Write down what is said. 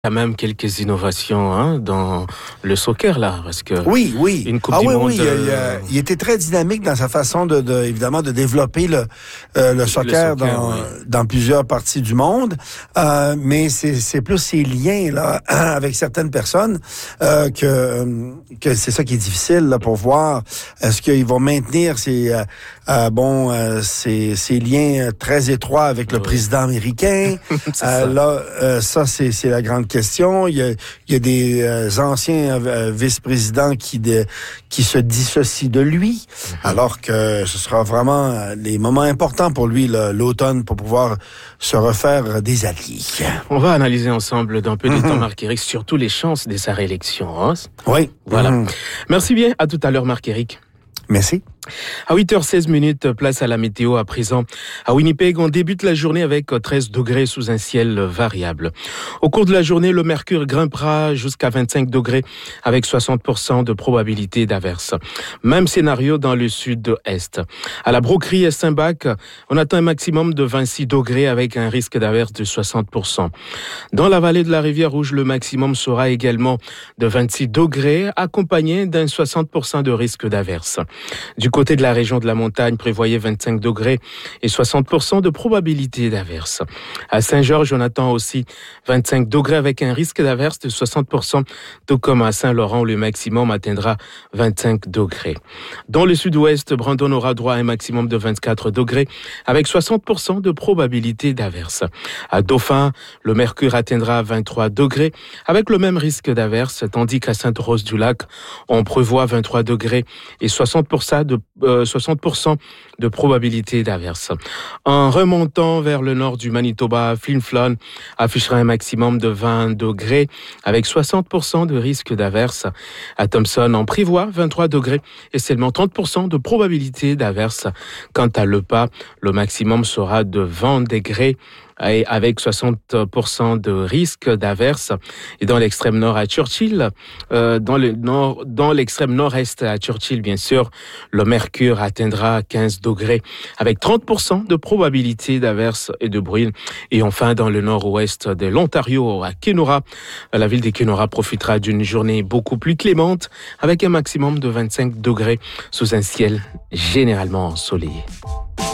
Il y a même quelques innovations dans le soccer là, parce que oui. Une coupe du monde. Il était très dynamique dans sa façon évidemment de développer le soccer dans plusieurs parties du monde, mais c'est plus ces liens là avec certaines personnes que c'est ça qui est difficile là, pour voir est-ce qu'ils vont maintenir ces liens très étroits avec le président américain. Ça c'est la grande question. Il y a des anciens vice-présidents qui se dissocient de lui, alors que ce sera vraiment les moments importants pour lui l'automne pour pouvoir se refaire des alliés. On va analyser ensemble dans peu de temps, Marc-Éric, surtout les chances de sa réélection. Oui. Voilà. Merci bien. À tout à l'heure, Marc-Éric. Merci. À 8h16, place à la météo à présent. À Winnipeg, on débute la journée avec 13 degrés sous un ciel variable. Au cours de la journée, le mercure grimpera jusqu'à 25 degrés avec 60% de probabilité d'averse. Même scénario dans le sud-est. À la Broquerie et Saint-Bac, on atteint un maximum de 26 degrés avec un risque d'averse de 60%. Dans la vallée de la Rivière-Rouge, le maximum sera également de 26 degrés accompagné d'un 60% de risque d'averse. Du côté de la région de la montagne, prévoyez 25 degrés et 60% de probabilité d'averse. À Saint-Georges, on attend aussi 25 degrés avec un risque d'averse de 60%, tout comme à Saint-Laurent où le maximum atteindra 25 degrés. Dans le sud-ouest, Brandon aura droit à un maximum de 24 degrés avec 60% de probabilité d'averse. À Dauphin, le mercure atteindra 23 degrés avec le même risque d'averse, tandis qu'à Sainte-Rose-du-Lac, on prévoit 23 degrés et 60% de probabilité d'averse. En remontant vers le nord du Manitoba, Flin Flon affichera un maximum de 20 degrés avec 60% de risque d'averse. À Thompson, on prévoit 23 degrés et seulement 30% de probabilité d'averse. Quant à Le Pas, le maximum sera de 20 degrés et avec 60% de risque d'averse. Et dans l'extrême nord à Churchill, dans l'extrême nord-est à Churchill, bien sûr, le mercure atteindra 15 degrés avec 30% de probabilité d'averse et de bruine. Et enfin, dans le nord-ouest de l'Ontario, à Kenora, la ville de Kenora profitera d'une journée beaucoup plus clémente avec un maximum de 25 degrés sous un ciel généralement ensoleillé.